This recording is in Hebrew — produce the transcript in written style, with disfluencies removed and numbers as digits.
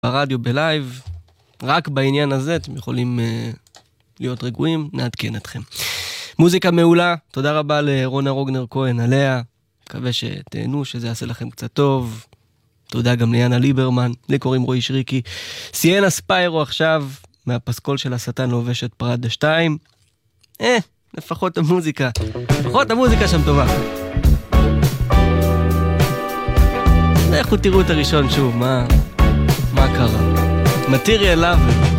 ברדיו בלייב, רק בעניין הזה אתם יכולים להיות רגועים, נעדכן אתכם. מוזיקה מעולה, תודה רבה לרונה רוגנר כהן עליה, מקווה שתהנו, שזה יעשה לכם קצת טוב. תודה גם ליאנה ליברמן, לי קוראים רועי שריקי. סיינה ספיירו עכשיו, מהפסקול של השטן לובשת פראדה 2. לפחות המוזיקה שם טובה. לכו תראו את הראשון שוב, מה קרה? Material Love.